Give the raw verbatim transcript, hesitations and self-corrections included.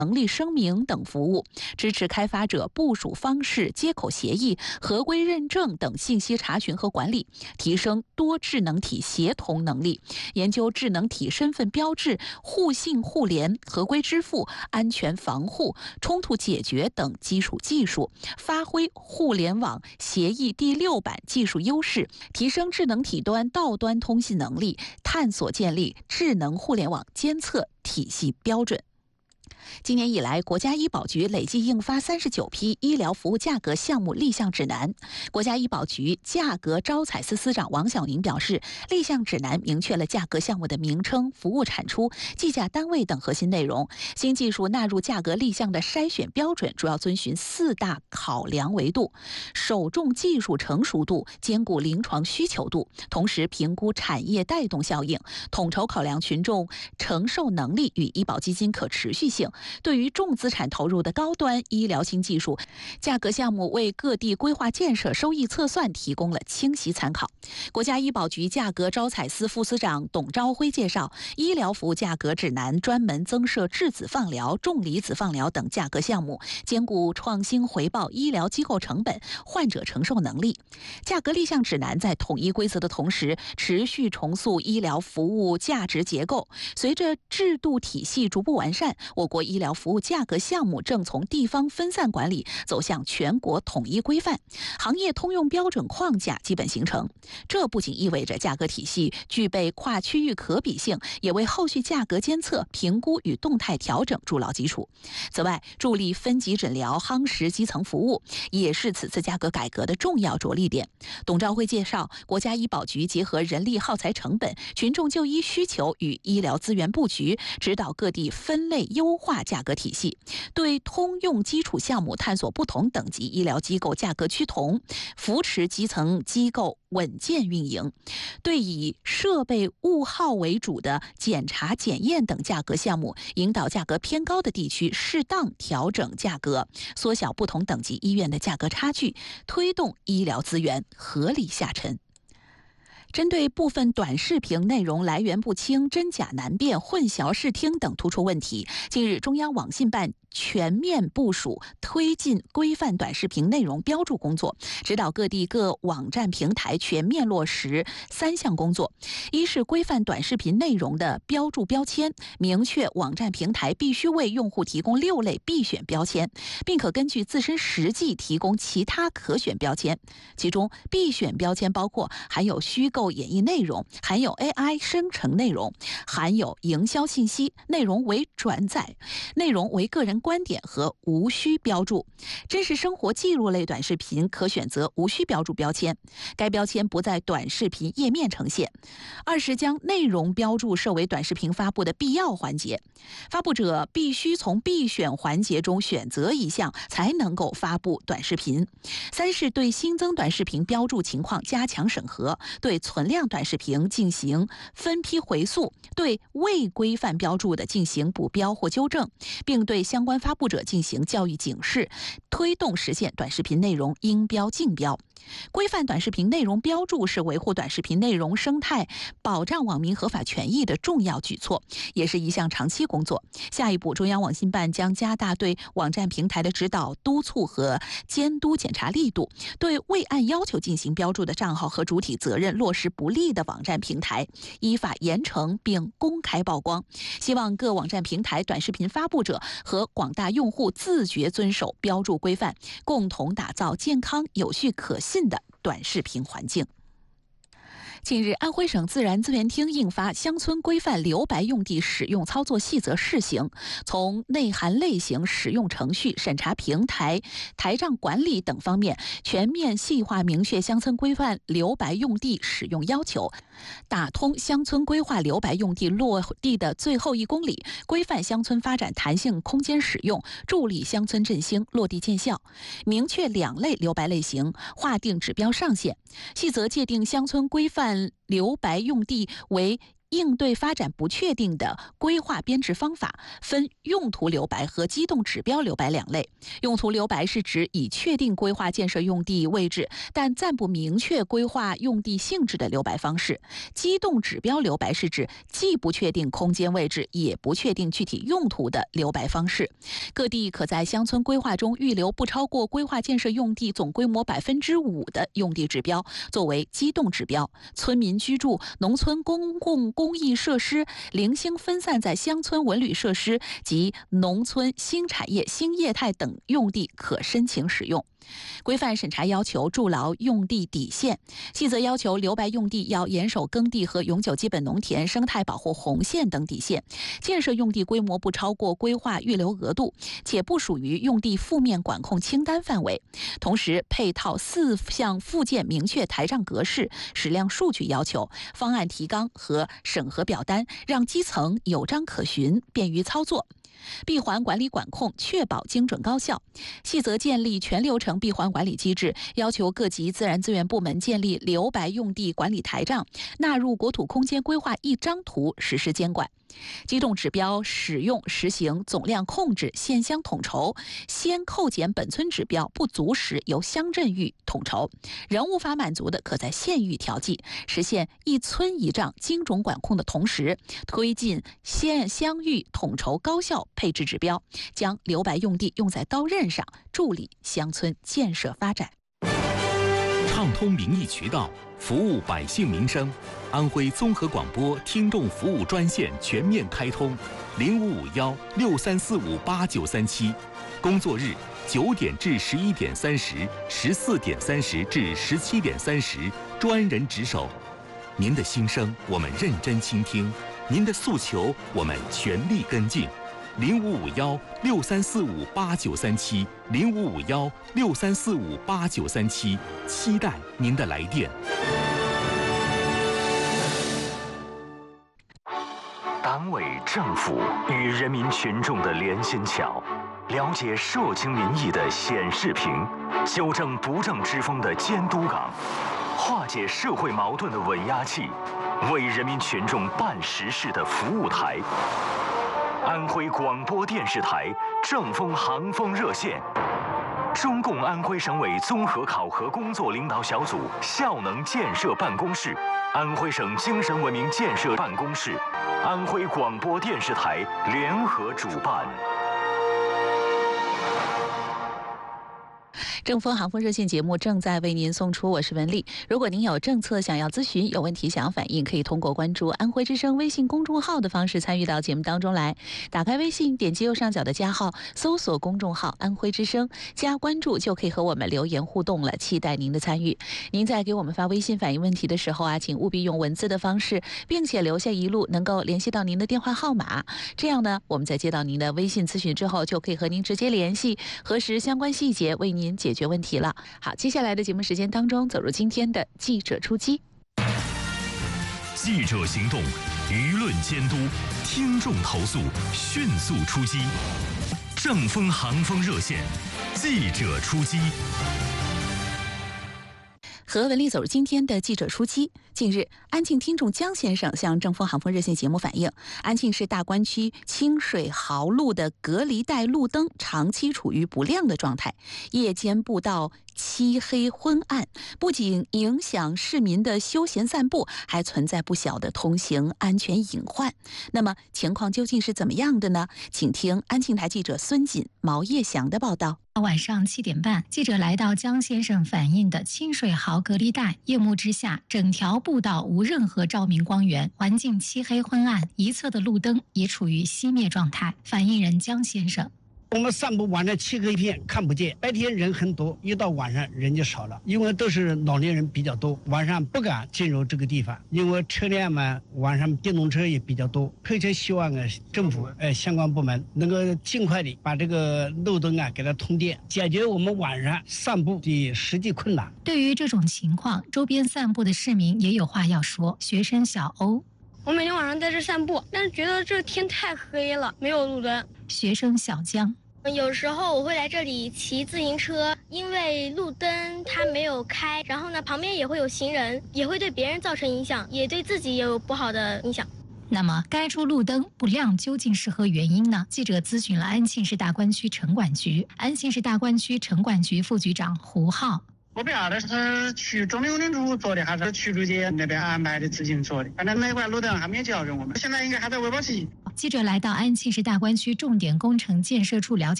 能力声明等服务，支持开发者部署方式、接口协议、合规认证等信息查询和管理，提升多智能体协同能力，研究智能体身份标志、互信互联、合规支付、安全防护、冲突解决等基础技术，发挥互联网协议第六版技术优势，提升智能体端到端通信能力，探索建立智能互联网监测体系标准。今年以来，国家医保局累计印发三十九批医疗服务价格项目立项指南。国家医保局价格招采司司长王晓宁表示，立项指南明确了价格项目的名称、服务产出、计价单位等核心内容。新技术纳入价格立项的筛选标准，主要遵循四大考量维度：首重技术成熟度，兼顾临床需求度，同时评估产业带动效应，统筹考量群众承受能力与医保基金可持续性。对于重资产投入的高端医疗新技术，价格项目为各地规划建设、收益测算提供了清晰参考。国家医保局价格招采司副司长董朝辉介绍，医疗服务价格指南专门增设质子放疗、重离子放疗等价格项目，兼顾创新回报医疗机构成本、患者承受能力。价格立项指南在统一规则的同时，持续重塑医疗服务价值结构。随着制度体系逐步完善，我国医疗服务价格项目正从地方分散管理走向全国统一规范，行业通用标准框架基本形成。这不仅意味着价格体系具备跨区域可比性，也为后续价格监测、评估与动态调整筑牢基础。此外，助力分级诊疗、夯实基层服务，也是此次价格改革的重要着力点。董朝辉介绍，国家医保局结合人力耗材成本、群众就医需求与医疗资源布局，指导各地分类优化价格体系，对通用基础项目探索不同等级医疗机构价格趋同，扶持基层机构稳健运营；对以设备物耗为主的检查检验等价格项目，引导价格偏高的地区适当调整价格，缩小不同等级医院的价格差距，推动医疗资源合理下沉。针对部分短视频内容来源不清、真假难辨、混淆视听等突出问题，近日中央网信办全面部署推进规范短视频内容标注工作，指导各地各网站平台全面落实三项工作：一是规范短视频内容的标注标签，明确网站平台必须为用户提供六类必选标签，并可根据自身实际提供其他可选标签。其中，必选标签包括含有虚构演绎内容、含有 A I 生成内容、含有营销信息、内容为转载、内容为个人观点和无需标注。真实生活记录类短视频可选择无需标注标签，该标签不在短视频页面呈现。二是将内容标注设为短视频发布的必要环节，发布者必须从必选环节中选择一项才能够发布短视频。三是对新增短视频标注情况加强审核，对存量短视频进行分批回溯，对未规范标注的进行补标或纠正，并对相关发布者进行教育警示，推动实现短视频内容应标尽标。规范短视频内容标注是维护短视频内容生态、保障网民合法权益的重要举措，也是一项长期工作。下一步，中央网信办将加大对网站平台的指导、督促和监督检查力度，对未按要求进行标注的账号和主体责任落实不力的网站平台，依法严惩并公开曝光。希望各网站平台、短视频发布者和广大用户自觉遵守标注规范，共同打造健康、有序、可信的短视频环境。近日，安徽省自然资源厅印发《乡村规范留白用地使用操作细则（试行）》，从内涵类型、使用程序、审查平台、台账管理等方面全面细化明确乡村规范留白用地使用要求，打通乡村规划留白用地落地的最后一公里，规范乡村发展弹性空间使用，助力乡村振兴落地见效。明确两类留白类型，划定指标上限。细则界定乡村规范留白用地为应对发展不确定的规划编制方法，分用途留白和机动指标留白两类。用途留白是指已确定规划建设用地位置，但暂不明确规划用地性质的留白方式。机动指标留白是指既不确定空间位置，也不确定具体用途的留白方式。各地可在乡村规划中预留不超过规划建设用地总规模百分之五的用地指标，作为机动指标。村民居住、农村公共公益设施零星分散在乡村文旅设施及农村新产业新业态等用地可申请使用。规范审查要求筑牢用地底线，细则要求留白用地要严守耕地和永久基本农田生态保护红线等底线，建设用地规模不超过规划预留额度，且不属于用地负面管控清单范围。同时，配套四项附件明确台账格式、矢量数据要求、方案提纲和审核表单，让基层有章可循，便于操作。闭环管理管控，确保精准高效。细则建立全流程闭环管理机制，要求各级自然资源部门建立留白用地管理台账，纳入国土空间规划一张图实施监管。机动指标使用实行总量控制、县乡统筹，先扣减本村指标不足时由乡镇域统筹，仍无法满足的可在县域调剂，实现一村一账精准管控的同时，推进县乡域统筹高效配置指标，将留白用地用在刀刃上，助力乡村建设发展。 畅通民意渠道，服务百姓民生。安徽综合广播听众服务专线全面开通，零五五幺六三四五八九三七，工作日九点至十一点三十，十四点三十至十七点三十，专人值守。您的心声我们认真倾听，您的诉求我们全力跟进。零五五幺六三四五八九三七，零五五幺六三四五八九三七，期待您的来电。 党委政府与人民群众的连心桥，了解社情民意的显示屏，纠正不正之风的监督岗，化解社会矛盾的稳压器，为人民群众办实事的服务台。安徽广播电视台正风航风热线，中共安徽省委综合考核工作领导小组效能建设办公室，安徽省精神文明建设办公室，安徽广播电视台联合主办。 正风航风热线节目正在为您送出，我是文丽。如果您有政策想要咨询，有问题想要反映，可以通过关注安徽之声微信公众号的方式参与到节目当中来。打开微信，点击右上角的加号，搜索公众号安徽之声，加关注就可以和我们留言互动了，期待您的参与。您在给我们发微信反映问题的时候啊，请务必用文字的方式，并且留下一路能够联系到您的电话号码，这样呢，我们在接到您的微信咨询之后，就可以和您直接联系，核实相关细节，为您解决问题了。好，接下来的节目时间当中，走入今天的记者出击。 记者行动，舆论监督，听众投诉，迅速出击。正风航风热线，记者出击。 和文丽走入今天的记者出击。近日，安庆听众江先生向正风航风热线节目反映，安庆市大关区清水壕路的隔离带路灯长期处于不亮的状态，夜间步道漆黑昏暗，不仅影响市民的休闲散步，还存在不小的通行安全隐患。那么情况究竟是怎么样的呢？请听安庆台记者孙锦、毛叶祥的报道。 晚上七点半，记者来到江先生反映的清水壕隔离带，夜幕之下，整条步道无任何照明光源，环境漆黑昏暗，一侧的路灯也处于熄灭状态。反映人江先生： 我们散步晚上漆黑一片，看不见。白天人很多，一到晚上人就少了，因为都是老年人比较多，晚上不敢进入这个地方，因为车辆嘛，晚上电动车也比较多。恳切希望啊，政府呃相关部门能够尽快的把这个路灯啊给它通电，解决我们晚上散步的实际困难。 对于这种情况，周边散步的市民也有话要说。学生小欧： 我每天晚上在这散步，但是觉得这天太黑了，没有路灯。 学生小江： 有时候我会来这里骑自行车，因为路灯它没有开，然后呢旁边也会有行人，也会对别人造成影响，也对自己也有不好的影响。 那么该处路灯不亮究竟是何原因呢？记者咨询了安庆市大观区城管局，安庆市大观区城管局副局长胡浩。 我不晓得是区中领领处做的，还是区主席那边安排的自行做的。反正那块路灯还没有交给我们，现在应该还在维保期。 记者来到安庆市大观区重点工程建设处了解。